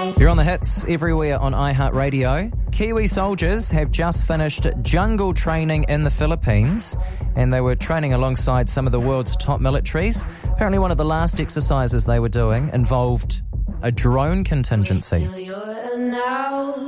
You're on the hits everywhere on iHeartRadio. Kiwi soldiers have just finished jungle training in the Philippines, and they were training alongside some of the world's top militaries. Apparently one of the last exercises they were doing involved a drone contingency.